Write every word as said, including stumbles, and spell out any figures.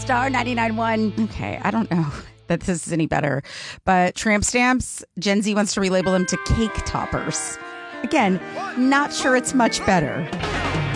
Star ninety-nine point one. Okay, I don't know that this is any better, but tramp stamps, Gen Z wants to relabel them to cake toppers. Again, not sure it's much better.